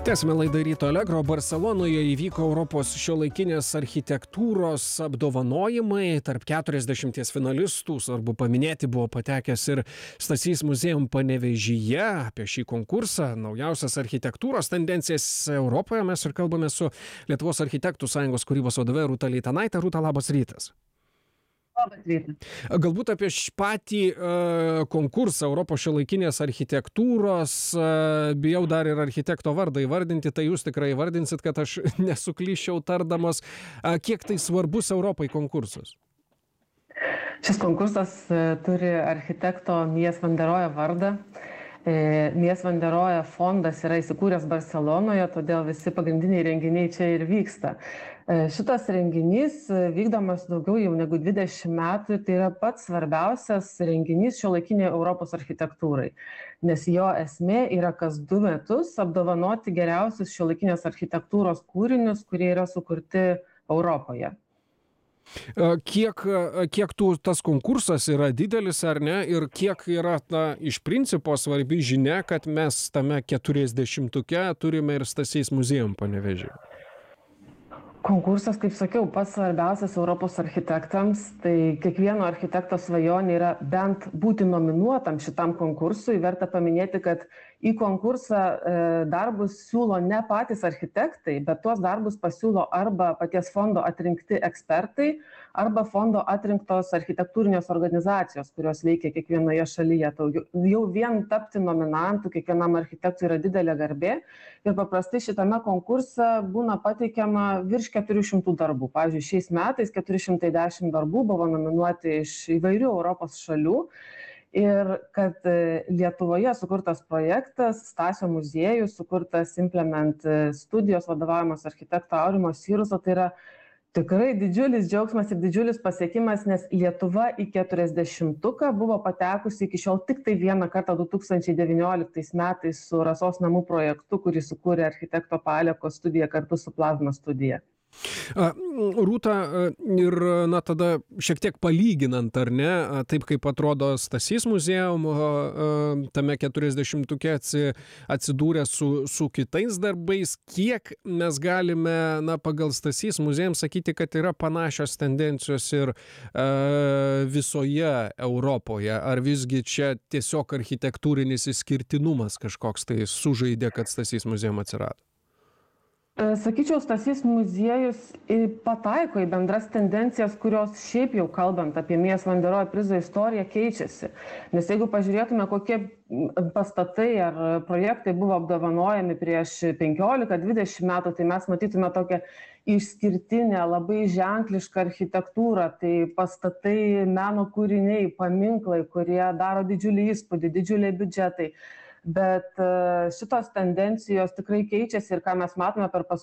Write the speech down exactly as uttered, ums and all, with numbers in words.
Tęsime laidą Ryto Allegro. Barselonoje įvyko Europos šiuolaikinės architektūros apdovanojimai. Tarp keturiasdešimties finalistų, svarbu paminėti, buvo patekęs ir Stasys Muziejum Panevėžyje. Apie šį konkursą, naujausias architektūros tendencijas Europoje, mes ir kalbame su Lietuvos architektų sąjungos kūrybos vadove Rūta Leitanaite. Rūta, labas rytas. Labas rytas. Galbūt apie š- patį uh, konkursą Europos šiuolaikinės architektūros, uh, bijau dar ir architekto vardą įvardinti, tai jūs tikrai įvardinsit, kad aš nesuklyščiau tardamas. Uh, kiek tai svarbus Europai konkursas? Šis konkursas e, turi architekto Mies van der Rohe vardą. E, Mies van der Rohe fondas yra įsikūręs Barselonoje, todėl visi pagrindiniai renginiai čia ir vyksta. E, Šitas renginys e, vykdomas daugiau jau negu dvidešimt metų ir tai yra pats svarbiausias renginys šiuolaikiniai Europos architektūrai, nes jo esmė yra kas du metus apdovanoti geriausius šiuolaikinės architektūros kūrinius, kurie yra sukurti Europoje. Uh, kiek, uh, kiek tų, tas konkursas yra didelis ar ne, ir kiek yra ta iš principo svarbi žinia, kad mes tame keturiasdešimtuke turime ir Stasys Muziejum Panevėžyje? Konkursas, kaip sakiau, pats svarbiausias Europos architektams, tai kiekvieno architekto svajonė yra bent būti nominuotam šitam konkursui. Verta paminėti, kad į konkursą e, darbus siūlo ne patys architektai, bet tuos darbus pasiūlo arba paties fondo atrinkti ekspertai, arba fondo atrinktos architektūrinės organizacijos, kurios veikia kiekvienoje šalyje. Tau jau- jau vien tapti nominantu kiekvienam architektui yra didelė garbė ir paprastai šitame konkurse būna pateikiama virš keturių šimtų darbų. Pavyzdžiui, šiais metais keturi šimtai dešimt darbų buvo nominuoti iš įvairių Europos šalių. Ir kad e, Lietuvoje sukurtas projektas, Stasio muziejus, sukurtas Implement e, studijos vadovavimas architekto Aurimo Syruso, tai yra tikrai didžiulis džiaugsmas ir didžiulis pasiekimas, nes Lietuva į keturiasdešimtuką buvo patekusi iki šiol tik tai vieną kartą du tūkstančiai devynioliktais metais su Rasos namų projektu, kurį sukūrė architekto Paleko studija kartu su Plazma studija. A, Rūta, a, ir na tada šiek tiek palyginant, ar ne, a, taip kaip atrodo Stasys Muziejum a, a, tame keturiasdešimtuke atsi, atsidūrė su, su kitais darbais, kiek mes galime na, pagal Stasys Muziejum sakyti, kad yra panašios tendencijos ir a, visoje Europoje, ar visgi čia tiesiog architektūrinis išskirtinumas kažkoks tai sužaidė, kad Stasys Muziejum atsirado? E, Sakyčiau, Stasys muziejus i pataiko į bendras tendencijas, kurios šiaip jau kalbant apie Mies van der Rohe prizo istoriją keičiasi. Nes jeigu pažiūrėtume, kokie m, pastatai ar projektai buvo apdovanojami prieš penkiolika dvidešimt metų, tai mes matytume tokią išskirtinę, labai ženklišką architektūrą. Tai pastatai, meno kūriniai, paminklai, kurie daro didžiulį įspūdį, didžiuliai biudžetai. Bet e, šitos tendencijos tikrai keičiasi ir ką mes matome per